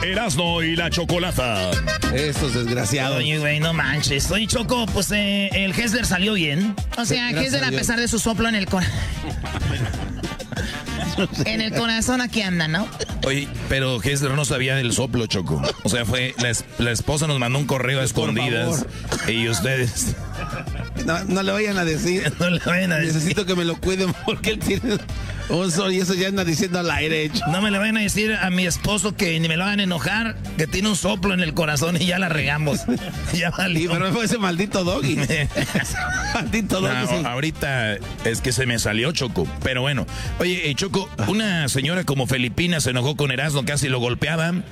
Erasmo y la Chocolata. Estos desgraciados. Oye, güey, no manches. Oye, Choco, pues el Hessler salió bien. O sea, Hessler, a pesar de su soplo en el corazón. En el corazón aquí anda, ¿no? Oye, pero Hessler no sabía del soplo, Choco. O sea, fue la esposa nos mandó un correo a escondidas. Y ustedes... No le vayan a decir. No le vayan a decir. Necesito que me lo cuiden porque él tiene un sol y eso ya anda diciendo al aire. No me le vayan a decir a mi esposo que ni me lo hagan enojar, que tiene un soplo en el corazón y ya la regamos. Ya valió. Pero fue ese maldito doggy. Maldito doggy. No, sí. Ahorita es que se me salió, Choco. Pero bueno. Oye, Choco, una señora como Felipina se enojó con Erasmo, casi lo golpeaban.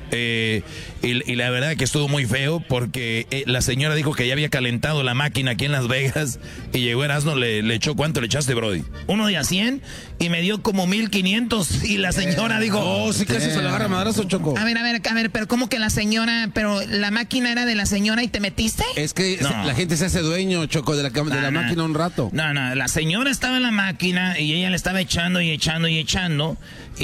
Y la verdad que estuvo muy feo porque la señora dijo que ya había calentado la máquina aquí en Las Vegas. Y llegó Erasmo, le echó, ¿cuánto le echaste, Brody? Uno de a 100 y me dio como 1,500 y la señora dijo... Oh, sí, casi se le agarra madrazo, Choco. A ver, pero ¿cómo que la señora? Pero la máquina era de la señora y te metiste. Es que No. la gente se hace dueño, Choco, de la máquina un rato. No, la señora estaba en la máquina y ella le estaba echando y echando y echando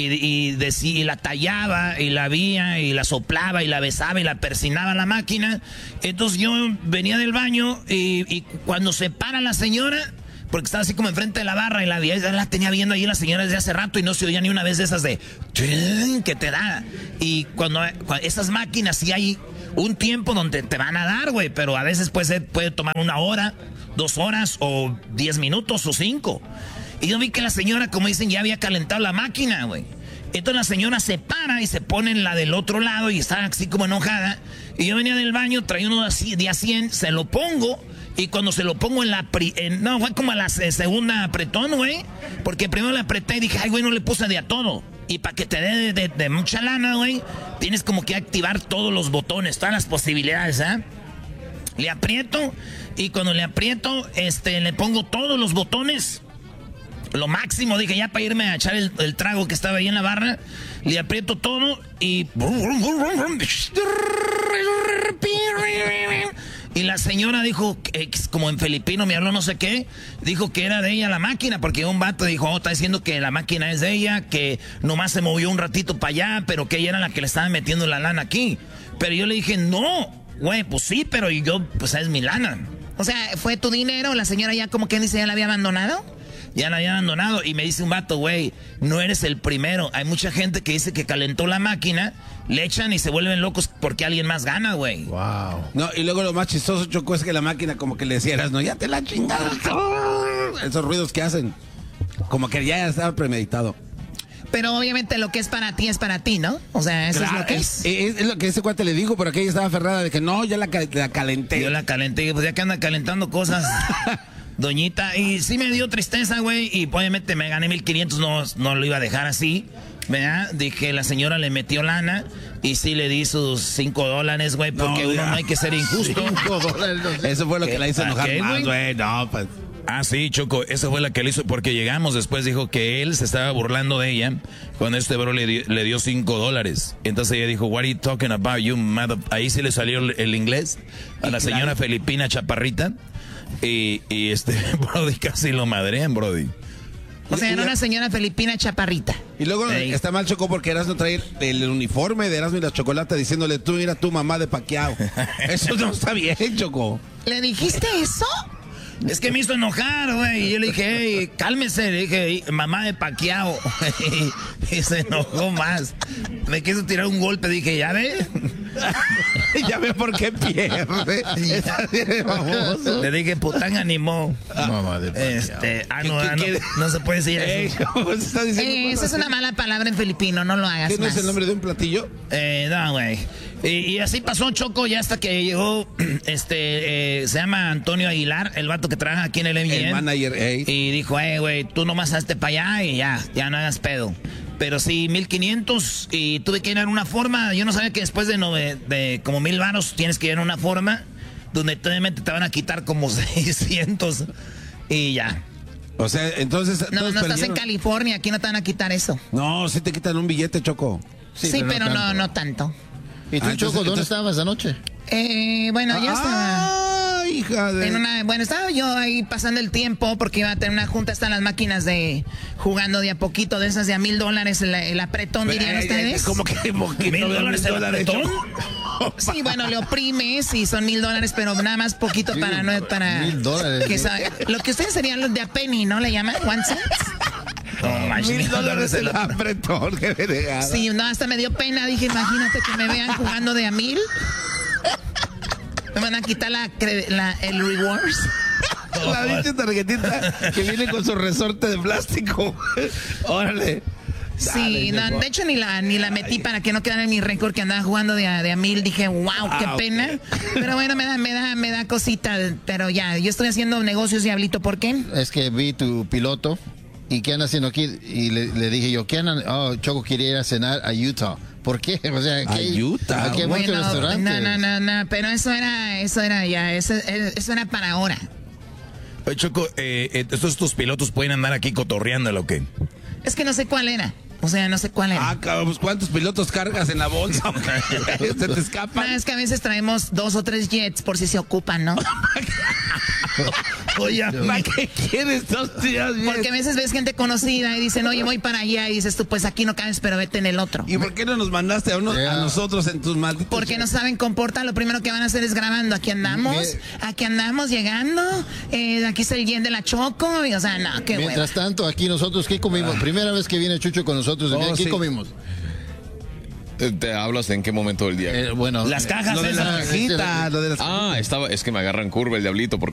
y la tallaba y la vía y la soplaba y la besaba y la persinaba la máquina. Entonces yo venía del baño y cuando se para la señora... Porque estaba así como enfrente de la barra y la tenía viendo ahí la señora desde hace rato y no se oía ni una vez de esas de... que te da. Y cuando esas máquinas sí hay un tiempo donde te van a dar, güey. Pero a veces puede tomar 1 hora, 2 horas o 10 minutos o 5. Y yo vi que la señora, como dicen, ya había calentado la máquina, güey. Entonces la señora se para y se pone en la del otro lado y está así como enojada. Y yo venía del baño, traía uno de a 100, se lo pongo... Y cuando se lo pongo fue como a la segunda apretón, güey. Porque primero le apreté y dije, ay, güey, no le puse de a todo. Y para que te dé de mucha lana, güey, tienes como que activar todos los botones, todas las posibilidades, ¿ah? Le aprieto y cuando le aprieto, le pongo todos los botones. Lo máximo, dije, ya para irme a echar el trago que estaba ahí en la barra. Le aprieto todo y... Y la señora dijo, como en filipino me habló no sé qué, dijo que era de ella la máquina, porque un vato dijo, está diciendo que la máquina es de ella, que nomás se movió un ratito para allá, pero que ella era la que le estaba metiendo la lana aquí. Pero yo le dije, no, güey, pues sí, pero yo, pues es mi lana. O sea, ¿fue tu dinero? La señora ya como que dice, ya la había abandonado. Ya la había abandonado y me dice un vato, güey, no eres el primero. Hay mucha gente que dice que calentó la máquina, le echan y se vuelven locos porque alguien más gana, güey. Wow. No, y luego lo más chistoso, Choco, es que la máquina como que le decías, no, ya te la chingada. Esos ruidos que hacen, como que ya estaba premeditado. Pero obviamente lo que es para ti, ¿no? O sea, eso claro, es lo que es. Es lo que ese cuate le dijo, pero aquella estaba aferrada de que no, ya la calenté. Yo la calenté, pues ya que anda calentando cosas... Doñita, y sí me dio tristeza, güey, y obviamente me gané 1,500, no lo iba a dejar así, ¿verdad? Dije, la señora le metió lana y sí le di sus $5, güey, porque uno no hay que ser injusto. $5. Eso fue lo que la hizo enojar más, güey. No, pues. Ah, sí, Choco, esa fue la que le hizo, porque llegamos después, dijo que él se estaba burlando de ella cuando este bro le dio $5. Entonces ella dijo, what are you talking about, you mother... Ahí sí le salió el inglés a la señora Felipina Chaparrita. Y Brody casi lo madrean, Brody. O sea, era una señora filipina chaparrita. Y luego está mal, Choco, porque Erasmo trae el uniforme de Erasmo y la Chocolata diciéndole, tú mira tu mamá de Pacquiao. Eso no está bien, Choco. ¿Le dijiste eso? Es que me hizo enojar, güey. Y yo le dije, hey, cálmese. Le dije, hey, mamá de Pacquiao. Y se enojó más. Me quiso tirar un golpe. Dije, ¿ya ve? Ya ve por qué pierde. Le dije, pután animó. Mamá de Pacquiao. No se puede decir eso. Esa es una mala palabra en filipino. No lo hagas ¿Qué no es el nombre de un platillo? No, güey. Y así pasó, Choco, ya hasta que llegó, se llama Antonio Aguilar, el vato que trabaja aquí en el MGM. El manager, Y dijo, güey, tú nomás hazte para allá y ya no hagas pedo. Pero sí, 1,500 y tuve que ir en una forma. Yo no sabía que después de como 1,000 varos tienes que ir en una forma donde obviamente te van a quitar como 600 y ya. O sea, entonces... No estás en California, aquí no te van a quitar eso. No, sí te quitan un billete, Choco. Sí, pero no tanto. ¿Y tú, Choco, dónde estabas anoche? Bueno, ya estaba... hija de... Bueno, estaba yo ahí pasando el tiempo porque iba a tener una junta. Están las máquinas de jugando de a poquito, de esas de $1,000 el apretón, dirían ustedes. ¿Cómo que $1,000 el apretón? Sí, bueno, le oprimes y son $1,000, pero nada más poquito sí, para $1,000. Lo que ustedes serían los de a penny, ¿no? ¿Le llaman? ¿One cent? $1,000 el apretón, qué vergada. Sí, no, hasta me dio pena. Dije, imagínate que me vean jugando de a 1,000. Me van a quitar el rewards. La dicha tarjetita que viene con su resorte de plástico. Órale. Sí, dale, no, de hecho ni la metí para que no quedara en mi récord que andaba jugando de a 1,000. Dije, wow, qué pena. Okay. Pero bueno, me da cosita. Pero ya, yo estoy haciendo negocios, Diablito. ¿Por qué? Es que vi tu piloto. ¿Y qué anda haciendo aquí? Y le dije yo, ¿qué andan? Oh, Choco quería ir a cenar a Utah. ¿Por qué? O sea, ¿a Utah? Aquí hay muchos restaurantes. No, pero eso era para ahora. Oye, Choco, ¿tus pilotos pueden andar aquí cotorreando o qué? Es que no sé cuál era. O sea, no sé cuál era. Cabrón, pues ¿cuántos pilotos cargas en la bolsa? ¿Se te escapan? No, es que a veces traemos 2 o 3 jets por si se ocupan, ¿no? Oye, ¿para qué quieres 2 días? Porque a veces ves gente conocida y dicen, oye, voy para allá. Y dices tú, pues aquí no cabes, pero vete en el otro. ¿Y por qué no nos mandaste a nosotros en tus malditos? Porque no saben comportar. Lo primero que van a hacer es grabando. Aquí andamos llegando. Aquí está el jet de la Choco. Y, o sea, no, qué bueno. Mientras tanto, aquí nosotros, ¿qué comimos? Primera vez que viene Chucho con nosotros. ¿Qué comimos? ¿Te hablas en qué momento del día? Bueno, las cajas. Lo de la cajita. Es que me agarran curva el Diablito porque